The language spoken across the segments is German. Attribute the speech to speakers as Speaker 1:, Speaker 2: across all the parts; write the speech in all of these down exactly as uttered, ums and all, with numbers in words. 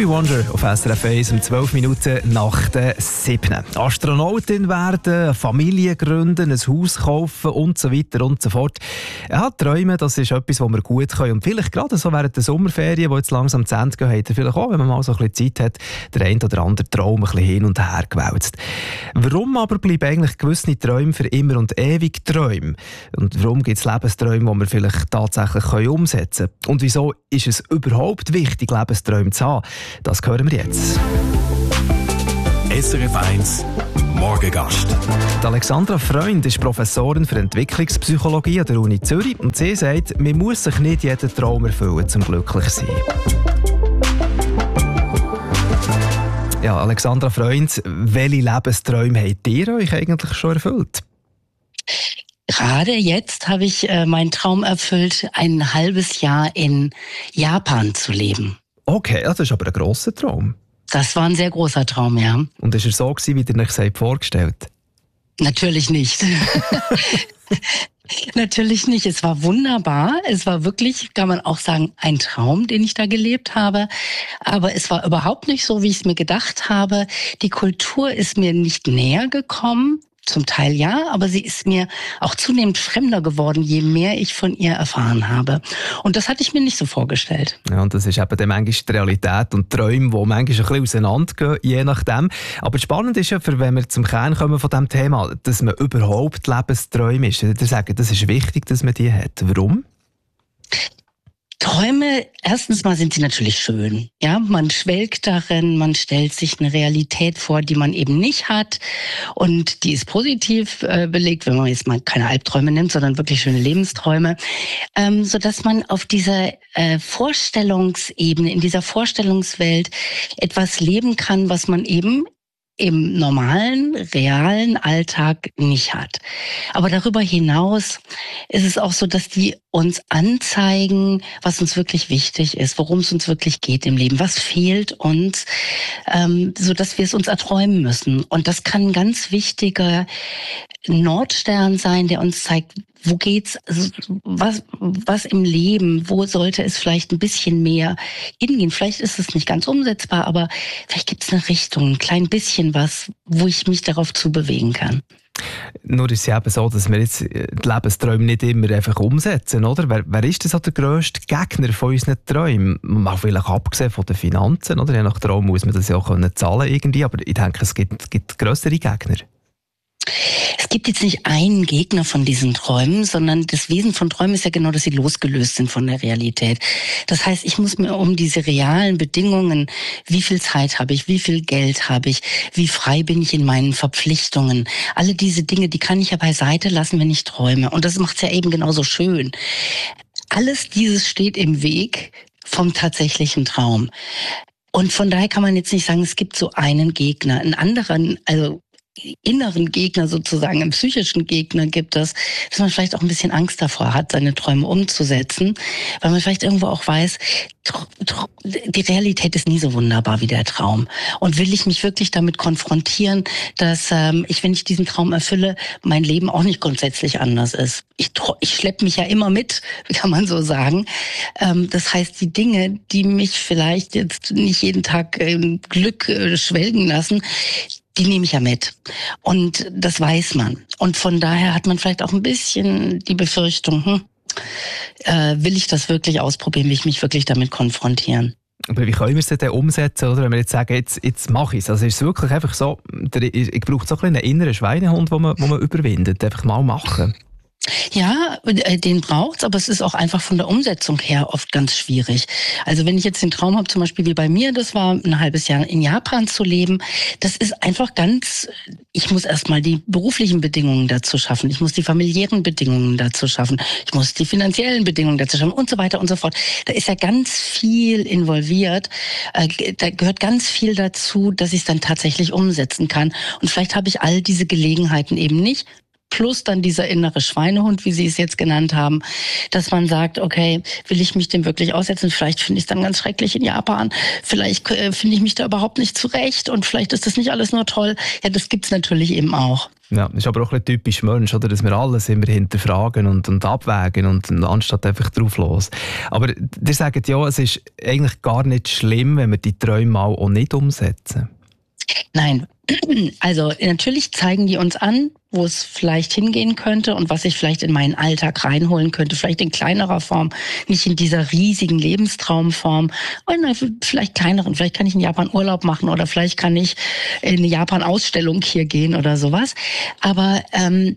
Speaker 1: Stevie Wonder auf S R F eins um zwölf Minuten nach der sieben. Astronautin werden, eine Familie gründen, ein Haus kaufen und so weiter und so fort. Ja, Träume, das ist etwas, was wir gut können. Und vielleicht gerade so während der Sommerferien, die jetzt langsam zu Ende gehen, hat er vielleicht auch, wenn man mal so ein bisschen Zeit hat, der ein oder andere Traum ein bisschen hin und her gewälzt. Warum aber bleiben eigentlich gewisse Träume für immer und ewig Träume? Und warum gibt es Lebensträume, die wir vielleicht tatsächlich umsetzen können? Und wieso ist es überhaupt wichtig, Lebensträume zu haben? Das hören wir jetzt.
Speaker 2: S R F eins Morgengast.
Speaker 1: Die Alexandra Freund ist Professorin für Entwicklungspsychologie an der Uni Zürich und sie sagt, man muss sich nicht jeden Traum erfüllen, um glücklich zu sein. Ja, Alexandra Freund, welche Lebensträume habt ihr euch eigentlich schon erfüllt?
Speaker 3: Gerade jetzt habe ich äh, meinen Traum erfüllt, ein halbes Jahr in Japan zu leben.
Speaker 1: Okay, das ist aber ein grosser Traum.
Speaker 3: Das war ein sehr großer Traum, ja.
Speaker 1: Und ist er so gewesen, wie ihr euch das vorgestellt?
Speaker 3: Natürlich nicht. Natürlich nicht. Es war wunderbar. Es war wirklich, kann man auch sagen, ein Traum, den ich da gelebt habe. Aber es war überhaupt nicht so, wie ich es mir gedacht habe. Die Kultur ist mir nicht näher gekommen. Zum Teil ja, aber sie ist mir auch zunehmend fremder geworden, je mehr ich von ihr erfahren habe. Und das hatte ich mir nicht so vorgestellt.
Speaker 1: Ja, und das ist eben dann manchmal die Realität und die Träume, die manchmal ein bisschen auseinandergehen, je nachdem. Aber spannend ist ja, für wenn wir zum Kern kommen von diesem Thema, dass man überhaupt Lebensträume ist. Ich würde sagen, das ist wichtig, dass man die hat. Warum?
Speaker 3: Träume, erstens mal sind sie natürlich schön. Ja, man schwelgt darin, man stellt sich eine Realität vor, die man eben nicht hat. Und die ist positiv äh, belegt, wenn man jetzt mal keine Albträume nimmt, sondern wirklich schöne Lebensträume. Ähm, sodass man auf dieser äh, Vorstellungsebene, in dieser Vorstellungswelt etwas leben kann, was man eben im normalen, realen Alltag nicht hat. Aber darüber hinaus ist es auch so, dass die uns anzeigen, was uns wirklich wichtig ist, worum es uns wirklich geht im Leben, was fehlt uns, ähm, so dass wir es uns erträumen müssen. Und das kann ein ganz wichtiger Nordstern sein, der uns zeigt, wo geht's, was, was im Leben, wo sollte es vielleicht ein bisschen mehr hingehen? Vielleicht ist es nicht ganz umsetzbar, aber vielleicht gibt es eine Richtung, ein klein bisschen was, wo ich mich darauf zubewegen kann.
Speaker 1: Nur ist es eben so, dass wir jetzt die Lebensträume nicht immer einfach umsetzen, oder? Wer, wer ist das so der grösste Gegner von unseren Träumen? Mal vielleicht abgesehen von den Finanzen, oder? Je nach Traum muss man das ja auch können zahlen irgendwie, aber ich denke, es gibt, gibt grössere Gegner.
Speaker 3: Es gibt jetzt nicht einen Gegner von diesen Träumen, sondern das Wesen von Träumen ist ja genau, dass sie losgelöst sind von der Realität. Das heißt, ich muss mir um diese realen Bedingungen, wie viel Zeit habe ich, wie viel Geld habe ich, wie frei bin ich in meinen Verpflichtungen, alle diese Dinge, die kann ich ja beiseite lassen, wenn ich träume. Und das macht es ja eben genauso schön. Alles dieses steht im Weg vom tatsächlichen Traum. Und von daher kann man jetzt nicht sagen, es gibt so einen Gegner. Einen anderen, also inneren Gegner sozusagen, einen psychischen Gegner gibt es, dass man vielleicht auch ein bisschen Angst davor hat, seine Träume umzusetzen, weil man vielleicht irgendwo auch weiß, die Realität ist nie so wunderbar wie der Traum. Und will ich mich wirklich damit konfrontieren, dass ähm, ich, wenn ich diesen Traum erfülle, mein Leben auch nicht grundsätzlich anders ist. Ich, ich schleppe mich ja immer mit, kann man so sagen. Ähm, das heißt, die Dinge, die mich vielleicht jetzt nicht jeden Tag im Glück äh, schwelgen lassen, die nehme ich ja mit. Und das weiß man. Und von daher hat man vielleicht auch ein bisschen die Befürchtung, hm, äh, will ich das wirklich ausprobieren, will ich mich wirklich damit konfrontieren?
Speaker 1: Aber wie können wir es denn umsetzen, oder? Wenn wir jetzt sagen, jetzt, jetzt mache ich es. Also ist es wirklich einfach so, ich brauche so ein einen inneren Schweinehund, den man, man überwindet. Einfach mal machen.
Speaker 3: Ja, den braucht's, aber es ist auch einfach von der Umsetzung her oft ganz schwierig. Also wenn ich jetzt den Traum habe, zum Beispiel wie bei mir, das war ein halbes Jahr in Japan zu leben, das ist einfach ganz, ich muss erstmal die beruflichen Bedingungen dazu schaffen, ich muss die familiären Bedingungen dazu schaffen, ich muss die finanziellen Bedingungen dazu schaffen und so weiter und so fort. Da ist ja ganz viel involviert, da gehört ganz viel dazu, dass ich es dann tatsächlich umsetzen kann. Und vielleicht habe ich all diese Gelegenheiten eben nicht. Plus dann dieser innere Schweinehund, wie Sie es jetzt genannt haben, dass man sagt, okay, will ich mich dem wirklich aussetzen? Vielleicht finde ich es dann ganz schrecklich in Japan. Vielleicht äh, finde ich mich da überhaupt nicht zurecht und vielleicht ist das nicht alles nur toll. Ja, das gibt's natürlich eben auch.
Speaker 1: Ja, das ist aber auch ein bisschen typisch Mensch, oder? Dass wir alles immer hinterfragen und, und abwägen und, und anstatt einfach drauf los. Aber ihr sagt ja, es ist eigentlich gar nicht schlimm, wenn wir die Träume mal auch nicht umsetzen.
Speaker 3: Nein, also natürlich zeigen die uns an, wo es vielleicht hingehen könnte und was ich vielleicht in meinen Alltag reinholen könnte, vielleicht in kleinerer Form, nicht in dieser riesigen Lebenstraumform, oder vielleicht kleineren, vielleicht kann ich in Japan Urlaub machen oder vielleicht kann ich in eine Japan-Ausstellung hier gehen oder sowas. Aber ähm,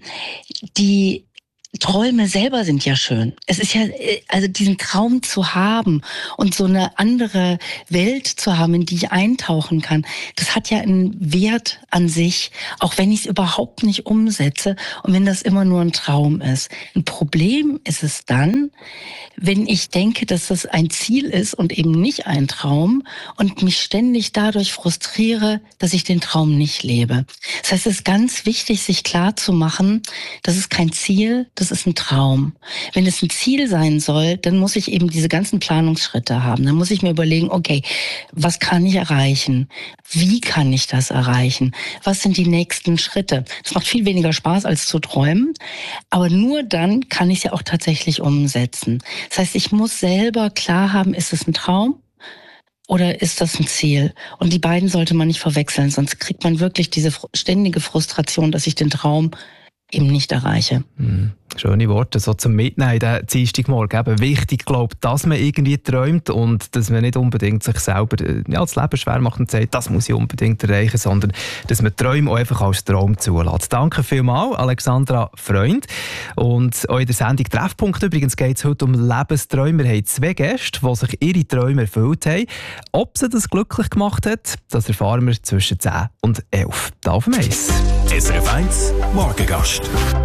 Speaker 3: die Träume selber sind ja schön. Es ist ja, also diesen Traum zu haben und so eine andere Welt zu haben, in die ich eintauchen kann, das hat ja einen Wert an sich, auch wenn ich es überhaupt nicht umsetze und wenn das immer nur ein Traum ist. Ein Problem ist es dann, wenn ich denke, dass das ein Ziel ist und eben nicht ein Traum und mich ständig dadurch frustriere, dass ich den Traum nicht lebe. Das heißt, es ist ganz wichtig, sich klar zu machen, das ist kein Ziel, das ist ein Traum. Wenn es ein Ziel sein soll, dann muss ich eben diese ganzen Planungsschritte haben. Dann muss ich mir überlegen, okay, was kann ich erreichen? Wie kann ich das erreichen? Was sind die nächsten Schritte? Das macht viel weniger Spaß als zu träumen, aber nur dann kann ich es ja auch tatsächlich umsetzen. Das heißt, ich muss selber klar haben, ist es ein Traum oder ist das ein Ziel? Und die beiden sollte man nicht verwechseln, sonst kriegt man wirklich diese ständige Frustration, dass ich den Traum eben nicht erreiche.
Speaker 1: Mhm. Schöne Worte, so zum Mitnehmen in den Dienstagmorgen. Eben wichtig, glaube ich, dass man irgendwie träumt und dass man nicht unbedingt sich selber ja, das Leben schwer macht und sagt, das muss ich unbedingt erreichen, sondern dass man Träume auch einfach als Traum zulässt. Danke vielmals, Alexandra Freund. Und auch in der Sendung Treffpunkt übrigens geht es heute um Lebensträume. Wir haben zwei Gäste, die sich ihre Träume erfüllt haben. Ob sie das glücklich gemacht hat, das erfahren wir zwischen zehn und elf. Da auf dem Eis.
Speaker 2: S R F eins Morgengast.